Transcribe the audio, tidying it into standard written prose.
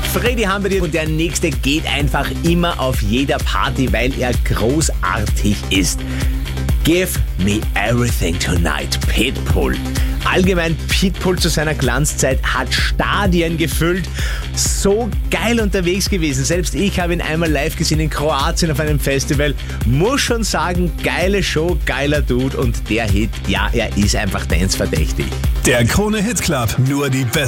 Freddy haben wir dir und der nächste geht einfach immer auf jeder Party, weil er großartig ist. Give me everything tonight, Pitbull. Allgemein, Pitbull zu seiner Glanzzeit hat Stadien gefüllt. So geil unterwegs gewesen. Selbst ich habe ihn einmal live gesehen in Kroatien auf einem Festival. Muss schon sagen, geile Show, geiler Dude und der Hit, ja, er ist einfach danceverdächtig. Der Krone Hit Club, nur die besten